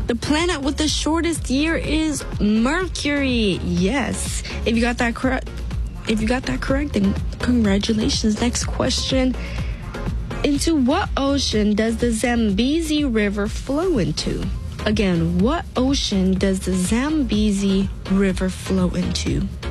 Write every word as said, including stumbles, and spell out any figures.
The planet with the shortest year is Mercury. Yes. If you got that correct, if you got that correct, then congratulations. Next question. Into what ocean does the Zambezi River flow into? Again, what ocean does the Zambezi River flow into?